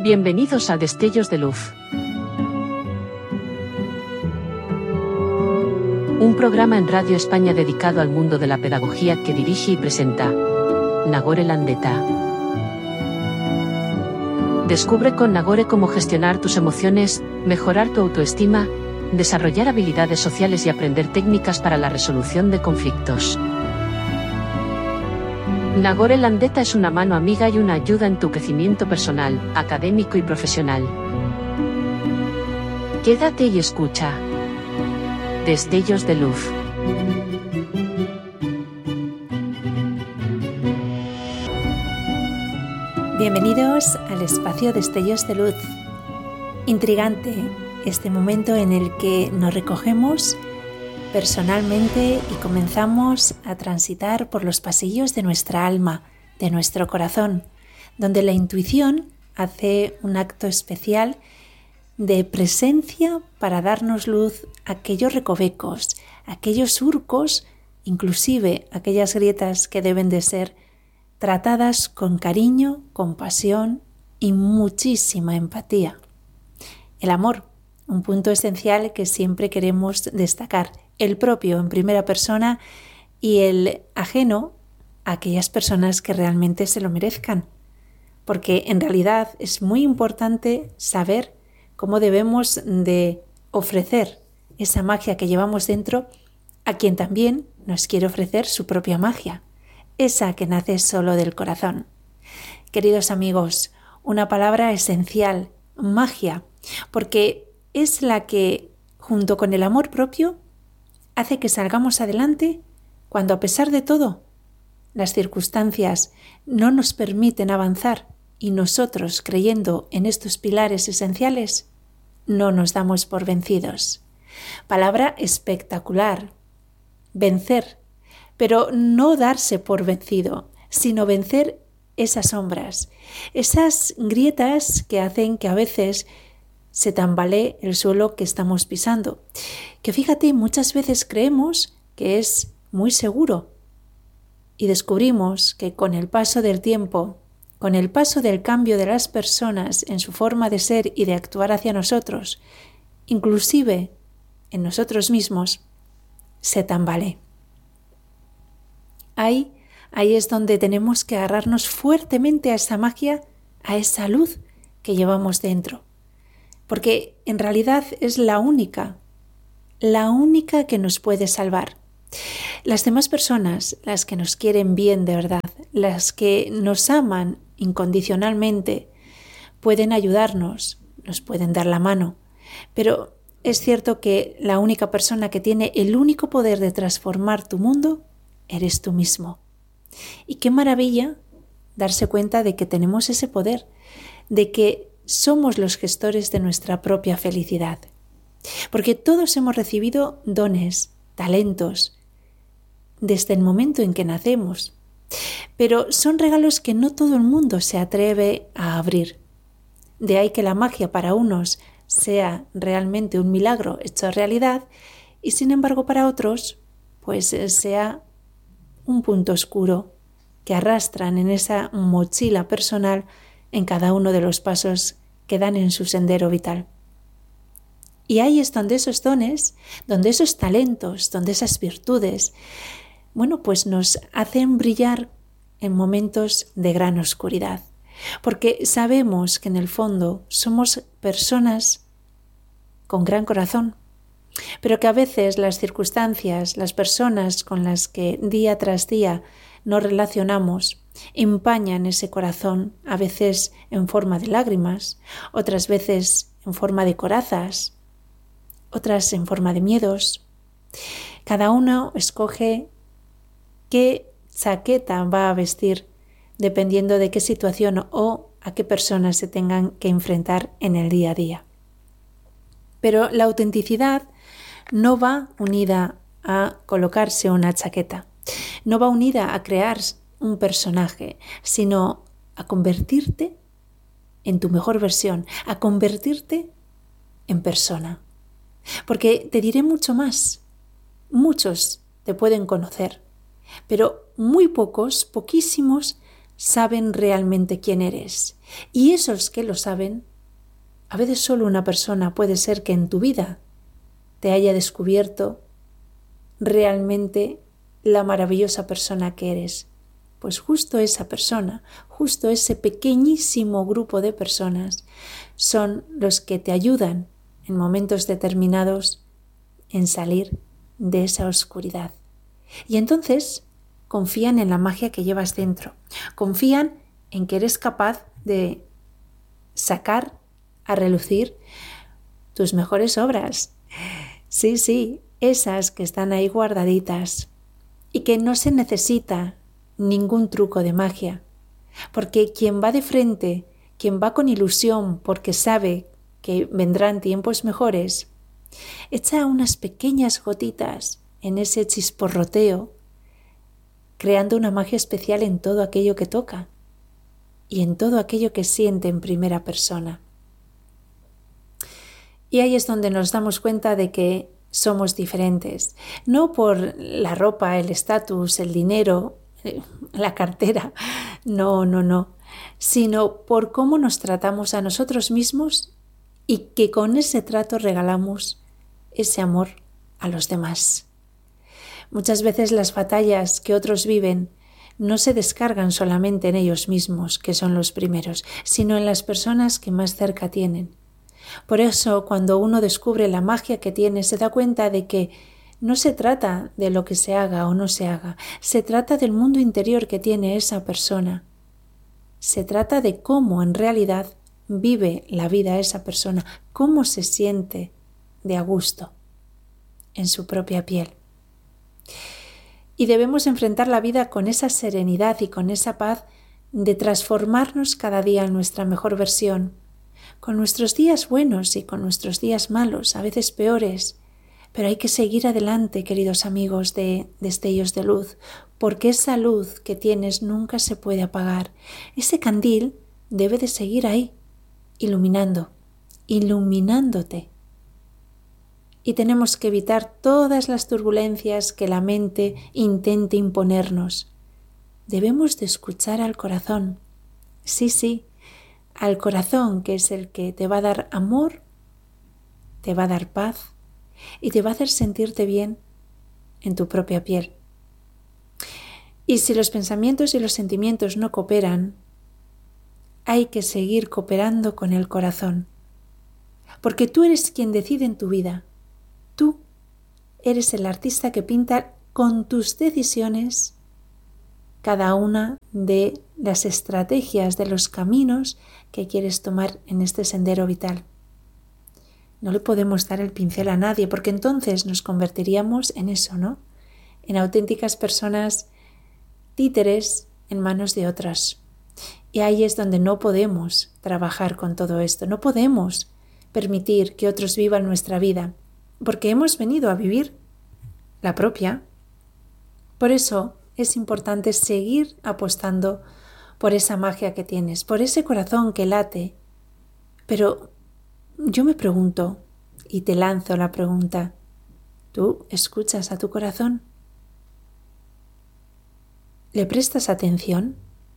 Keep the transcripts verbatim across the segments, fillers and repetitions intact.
Bienvenidos a Destellos de Luz. Un programa en Radio España dedicado al mundo de la pedagogía que dirige y presenta Nagore Landeta. Descubre con Nagore cómo gestionar tus emociones, mejorar tu autoestima, desarrollar habilidades sociales y aprender técnicas para la resolución de conflictos. Nagore Landeta es una mano amiga y una ayuda en tu crecimiento personal, académico y profesional. Quédate y escucha. Destellos de Luz. Bienvenidos al espacio Destellos de Luz. Intrigante este momento en el que nos recogemos personalmente y comenzamos a transitar por los pasillos de nuestra alma, de nuestro corazón, donde la intuición hace un acto especial de presencia para darnos luz a aquellos recovecos, a aquellos surcos, inclusive aquellas grietas que deben de ser tratadas con cariño, compasión y muchísima empatía. El amor, un punto esencial que siempre queremos destacar, el propio en primera persona y el ajeno a aquellas personas que realmente se lo merezcan. Porque en realidad es muy importante saber cómo debemos de ofrecer esa magia que llevamos dentro a quien también nos quiere ofrecer su propia magia, esa que nace solo del corazón. Queridos amigos, una palabra esencial, magia, porque es la que, junto con el amor propio, hace que salgamos adelante cuando, a pesar de todo, las circunstancias no nos permiten avanzar y nosotros, creyendo en estos pilares esenciales, no nos damos por vencidos. Palabra espectacular. Vencer, pero no darse por vencido, sino vencer esas sombras, esas grietas que hacen que a veces se tambalee el suelo que estamos pisando. Que fíjate, muchas veces creemos que es muy seguro y descubrimos que con el paso del tiempo, con el paso del cambio de las personas en su forma de ser y de actuar hacia nosotros, inclusive en nosotros mismos, se tambalee. Ahí, ahí es donde tenemos que agarrarnos fuertemente a esa magia, a esa luz que llevamos dentro. Porque en realidad es la única, la única que nos puede salvar. Las demás personas, las que nos quieren bien de verdad, las que nos aman incondicionalmente, pueden ayudarnos, nos pueden dar la mano, pero es cierto que la única persona que tiene el único poder de transformar tu mundo eres tú mismo. Y qué maravilla darse cuenta de que tenemos ese poder, de que somos los gestores de nuestra propia felicidad. Porque todos hemos recibido dones, talentos, desde el momento en que nacemos. Pero son regalos que no todo el mundo se atreve a abrir. De ahí que la magia para unos sea realmente un milagro hecho realidad y sin embargo para otros pues sea un punto oscuro que arrastran en esa mochila personal en cada uno de los pasos que dan en su sendero vital. Y ahí es donde esos dones, donde esos talentos, donde esas virtudes, bueno, pues nos hacen brillar en momentos de gran oscuridad. Porque sabemos que en el fondo somos personas con gran corazón, pero que a veces las circunstancias, las personas con las que día tras día nos relacionamos, empañan ese corazón, a veces en forma de lágrimas, otras veces en forma de corazas, otras en forma de miedos. Cada uno escoge qué chaqueta va a vestir dependiendo de qué situación o a qué personas se tengan que enfrentar en el día a día. Pero la autenticidad no va unida a colocarse una chaqueta, no va unida a crear un personaje, sino a convertirte en tu mejor versión, a convertirte en persona. Porque te diré mucho más. Muchos te pueden conocer, pero muy pocos, poquísimos, saben realmente quién eres. Y esos que lo saben, a veces solo una persona puede ser que en tu vida te haya descubierto realmente la maravillosa persona que eres. Pues justo esa persona, justo ese pequeñísimo grupo de personas son los que te ayudan en momentos determinados en salir de esa oscuridad. Y entonces confían en la magia que llevas dentro. Confían en que eres capaz de sacar a relucir tus mejores obras. Sí, sí, esas que están ahí guardaditas y que no se necesita ningún truco de magia. Porque quien va de frente, quien va con ilusión porque sabe que vendrán tiempos mejores, echa unas pequeñas gotitas en ese chisporroteo, creando una magia especial en todo aquello que toca y en todo aquello que siente en primera persona. Y ahí es donde nos damos cuenta de que somos diferentes, no por la ropa, el estatus, el dinero, la cartera, no, no, no, sino por cómo nos tratamos a nosotros mismos y que con ese trato regalamos ese amor a los demás. Muchas veces las batallas que otros viven no se descargan solamente en ellos mismos, que son los primeros, sino en las personas que más cerca tienen. Por eso, cuando uno descubre la magia que tiene, se da cuenta de que no se trata de lo que se haga o no se haga, se trata del mundo interior que tiene esa persona. Se trata de cómo en realidad vive la vida esa persona, cómo se siente de a gusto en su propia piel. Y debemos enfrentar la vida con esa serenidad y con esa paz de transformarnos cada día en nuestra mejor versión, con nuestros días buenos y con nuestros días malos, a veces peores. Pero hay que seguir adelante, queridos amigos de Destellos de Luz, porque esa luz que tienes nunca se puede apagar. Ese candil debe de seguir ahí, iluminando, iluminándote. Y tenemos que evitar todas las turbulencias que la mente intente imponernos. Debemos de escuchar al corazón. Sí, sí, al corazón, que es el que te va a dar amor, te va a dar paz, y te va a hacer sentirte bien en tu propia piel. Y si los pensamientos y los sentimientos no cooperan, hay que seguir cooperando con el corazón. Porque tú eres quien decide en tu vida. Tú eres el artista que pinta con tus decisiones cada una de las estrategias, de los caminos que quieres tomar en este sendero vital. No le podemos dar el pincel a nadie, porque entonces nos convertiríamos en eso, ¿no? En auténticas personas títeres en manos de otras. Y ahí es donde no podemos trabajar con todo esto. No podemos permitir que otros vivan nuestra vida, porque hemos venido a vivir la propia. Por eso es importante seguir apostando por esa magia que tienes, por ese corazón que late. Pero yo me pregunto, y te lanzo la pregunta, ¿tú escuchas a tu corazón? ¿Le prestas atención?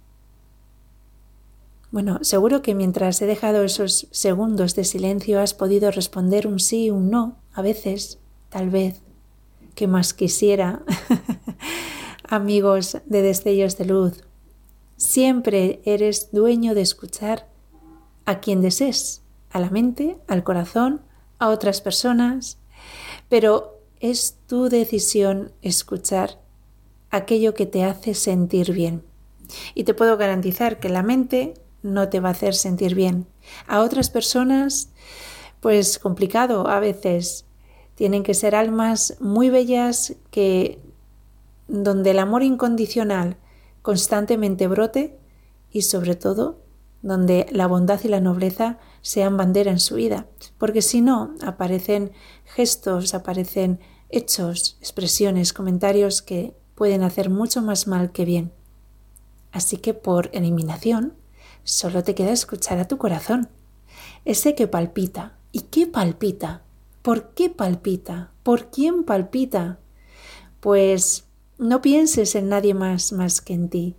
Bueno, seguro que mientras he dejado esos segundos de silencio has podido responder un sí, un no, a veces, tal vez, que más quisiera. Amigos de Destellos de Luz, siempre eres dueño de escuchar a quien desees, a la mente, al corazón, a otras personas, pero es tu decisión escuchar aquello que te hace sentir bien. Y te puedo garantizar que la mente no te va a hacer sentir bien. A otras personas, pues complicado a veces. Tienen que ser almas muy bellas que donde el amor incondicional constantemente brote y sobre todo donde la bondad y la nobleza sean bandera en su vida, porque si no aparecen gestos, aparecen hechos, expresiones, comentarios que pueden hacer mucho más mal que bien. Así que por eliminación solo te queda escuchar a tu corazón, ese que palpita. ¿Y qué palpita? ¿Por qué palpita? ¿Por quién palpita? Pues no pienses en nadie más más que en ti.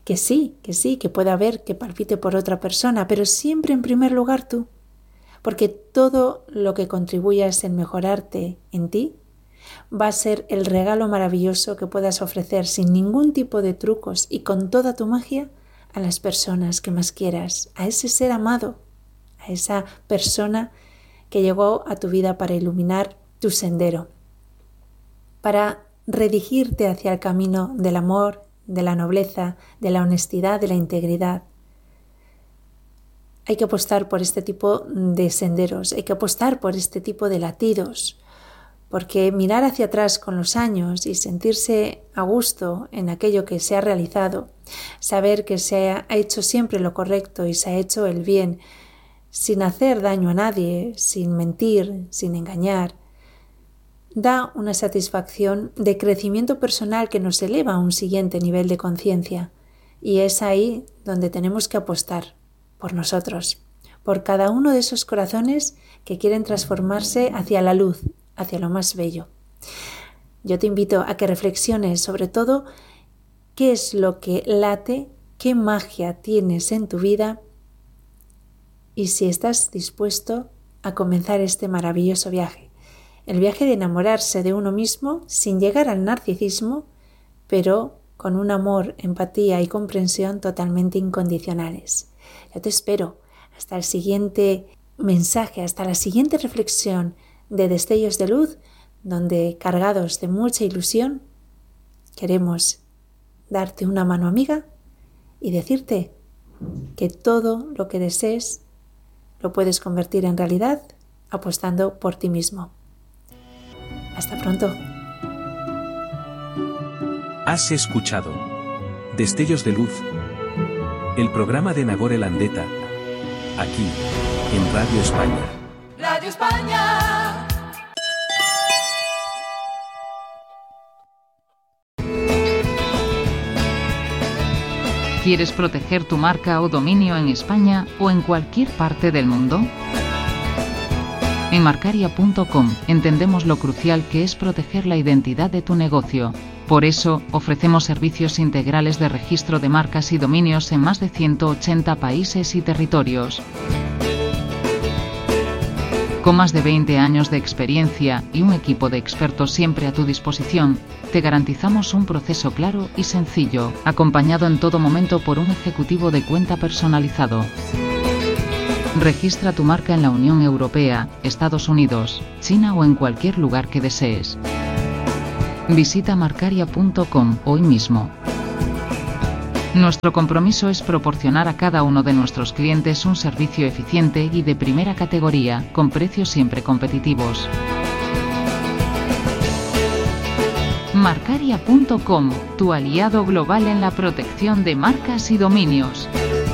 que sí, que sí, que puede haber que palpite por otra persona, pero siempre en primer lugar tú, porque todo lo que contribuyas en mejorarte en ti va a ser el regalo maravilloso que puedas ofrecer sin ningún tipo de trucos y con toda tu magia a las personas que más quieras, a ese ser amado, a esa persona que llegó a tu vida para iluminar tu sendero, para redirigirte hacia el camino del amor, de la nobleza, de la honestidad, de la integridad. Hay que apostar por este tipo de senderos, hay que apostar por este tipo de latidos, porque mirar hacia atrás con los años y sentirse a gusto en aquello que se ha realizado, saber que se ha hecho siempre lo correcto y se ha hecho el bien, sin hacer daño a nadie, sin mentir, sin engañar, da una satisfacción de crecimiento personal que nos eleva a un siguiente nivel de conciencia. Y es ahí donde tenemos que apostar por nosotros, por cada uno de esos corazones que quieren transformarse hacia la luz, hacia lo más bello. Yo te invito a que reflexiones sobre todo qué es lo que late, qué magia tienes en tu vida y si estás dispuesto a comenzar este maravilloso viaje. El viaje de enamorarse de uno mismo sin llegar al narcisismo, pero con un amor, empatía y comprensión totalmente incondicionales. Yo te espero hasta el siguiente mensaje, hasta la siguiente reflexión de Destellos de Luz, donde, cargados de mucha ilusión, queremos darte una mano amiga y decirte que todo lo que desees lo puedes convertir en realidad apostando por ti mismo. Hasta pronto. Has escuchado Destellos de Luz, el programa de Nagore Landeta, aquí, en Radio España. Radio España. ¿Quieres proteger tu marca o dominio en España o en cualquier parte del mundo? En Marcaria punto com entendemos lo crucial que es proteger la identidad de tu negocio. Por eso, ofrecemos servicios integrales de registro de marcas y dominios en más de ciento ochenta países y territorios. Con más de veinte años de experiencia y un equipo de expertos siempre a tu disposición, te garantizamos un proceso claro y sencillo, acompañado en todo momento por un ejecutivo de cuenta personalizado. Registra tu marca en la Unión Europea, Estados Unidos, China o en cualquier lugar que desees. Visita Marcaria punto com hoy mismo. Nuestro compromiso es proporcionar a cada uno de nuestros clientes un servicio eficiente y de primera categoría, con precios siempre competitivos. Marcaria punto com, tu aliado global en la protección de marcas y dominios.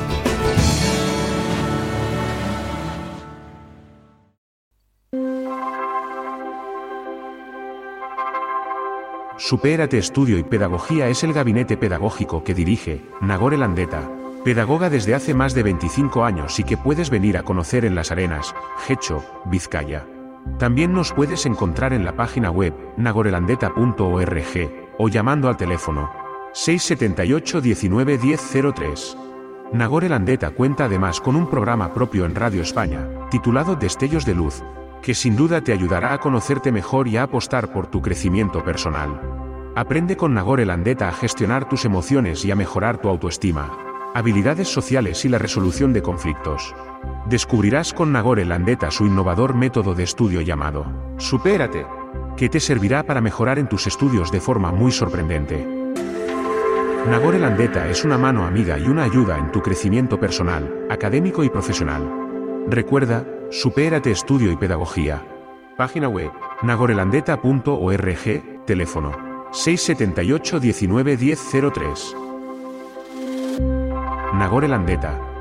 Supérate Estudio y Pedagogía es el gabinete pedagógico que dirige Nagore Landeta, pedagoga desde hace más de veinticinco años y que puedes venir a conocer en Las Arenas, Getxo, Vizcaya. También nos puedes encontrar en la página web nagorelandeta punto org o llamando al teléfono seis siete ocho, diecinueve, diez, cero tres. Nagore Landeta cuenta además con un programa propio en Radio España, titulado Destellos de Luz, que sin duda te ayudará a conocerte mejor y a apostar por tu crecimiento personal. Aprende con Nagore Landeta a gestionar tus emociones y a mejorar tu autoestima, habilidades sociales y la resolución de conflictos. Descubrirás con Nagore Landeta su innovador método de estudio llamado Supérate, que te servirá para mejorar en tus estudios de forma muy sorprendente. Nagore Landeta es una mano amiga y una ayuda en tu crecimiento personal, académico y profesional. Recuerda, Supérate Estudio y Pedagogía. Página web, nagorelandeta punto org, teléfono seis siete ocho, diecinueve, diez, cero tres. Nagore Landeta.